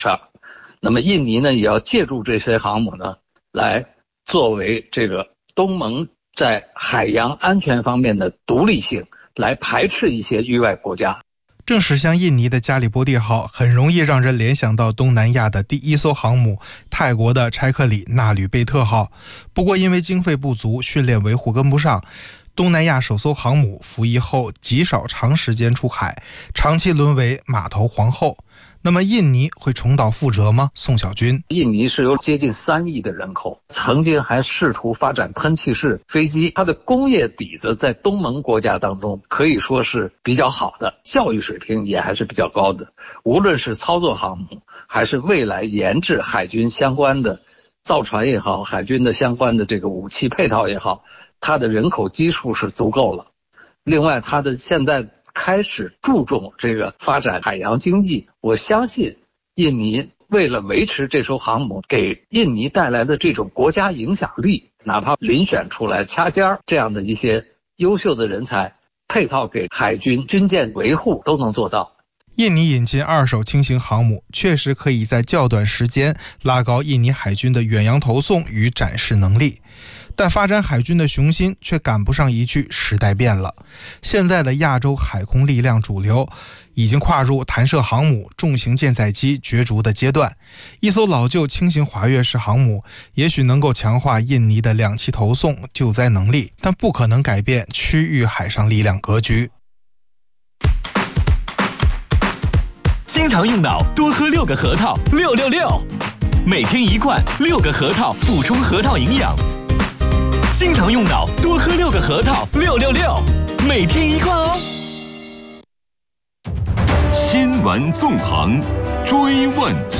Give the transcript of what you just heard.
上。那么印尼呢，也要借助这些航母呢，来作为这个东盟在海洋安全方面的独立性，来排斥一些域外国家。 正是像印尼的加里波第号，很容易让人联想到东南亚的第一艘航母泰国的柴克里纳吕贝特号。不过因为经费不足，训练维护跟不上，东南亚首艘航母服役后极少长时间出海，长期沦为码头皇后。那么印尼会重蹈覆辙吗？宋小军， 印尼是有接近3亿的人口，曾经还试图发展喷气式飞机，它的工业底子在东盟国家当中可以说是比较好的，教育水平也还是比较高的。无论是操作航母，还是未来研制海军相关的造船也好，海军的相关的这个武器配套也好，它的人口基数是足够了。另外，它的现在开始注重这个发展海洋经济，我相信印尼为了维持这艘航母给印尼带来的这种国家影响力，哪怕遴选出来掐尖这样的一些优秀的人才，配套给海军军舰维护都能做到。 印尼引进2艘轻型航母，确实可以在较短时间拉高印尼海军的远洋投送与展示能力，但发展海军的雄心却赶不上一句时代变了。现在的亚洲海空力量主流已经跨入弹射航母、重型舰载机角逐的阶段，一艘老旧轻型滑跃式航母也许能够强化印尼的2栖投送救灾能力，但不可能改变区域海上力量格局。 经常用脑，多喝6个核桃，666，每天1罐6个核桃，补充核桃营养。经常用脑，多喝6个核桃，666，每天1罐哦。 新闻纵横，追问